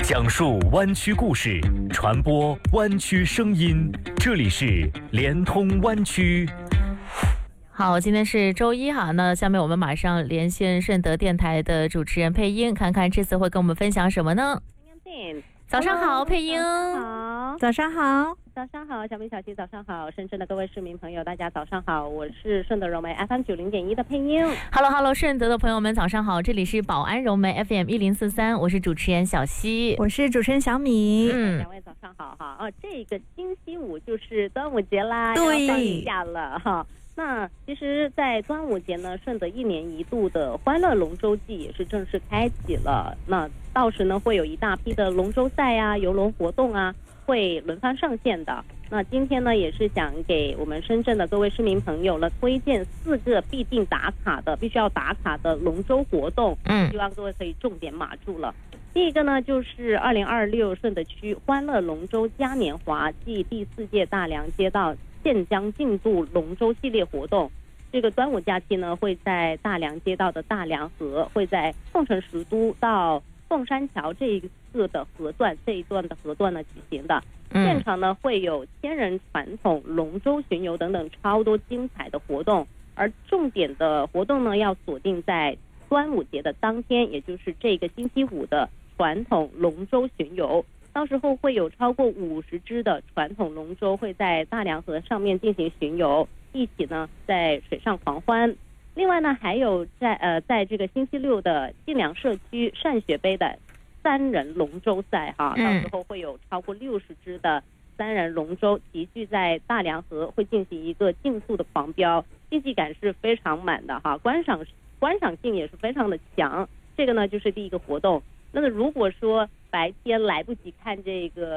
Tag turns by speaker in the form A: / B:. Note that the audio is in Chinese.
A: 讲述湾区故事，传播湾区声音。这里是联通湾区。
B: 好，今天是周一哈，那下面我们马上连线顺德电台的主持人佩英，看看这次会跟我们分享什么呢？早上好，佩英。
C: 好，
D: 早上好，
C: 早上好，小明、小七，早上好，深圳的各位市民朋友，大家早上好，我是顺德柔媒 FM 90.1的佩英。
B: Hello， 顺德的朋友们早上好，这里是宝安柔媒 FM 1043，我是主持人小溪，
D: 我是主持人小米。
C: 两位早上好哈。这个星期五就是端午节啦，
D: 对，
C: 要放假了哈。那其实在端午节呢，顺德1年1度的欢乐龙舟季也是正式开启了。那到时呢，会有一大批的龙舟赛啊、游龙活动啊，会轮番上线的。那今天呢，也是想给我们深圳的各位市民朋友呢，推荐4个必定打卡的、必须要打卡的龙舟活动。希望各位可以重点码住了。第一个呢，就是2026顺德区欢乐龙舟嘉年华暨第4届大良街道建江竞渡龙舟系列活动。这个端午假期呢，会在大良街道的大良河，会在凤城石都到凤山桥这一段的河段呢举行的。现场呢会有千人传统龙舟巡游等等超多精彩的活动，而重点的活动呢要锁定在端午节的当天，也就是这个星期五的传统龙舟巡游。到时候会有超过50只的传统龙舟会在大良河上面进行巡游，一起呢在水上狂欢。另外呢，还有在这个星期六的晋良社区善学杯的3人龙舟赛哈，到时候会有超过60只的3人龙舟齐聚在大良河，会进行一个竞速的狂飙，竞技感是非常满的哈，观赏性也是非常的强。这个呢就是第一个活动。那么如果说白天来不及看这个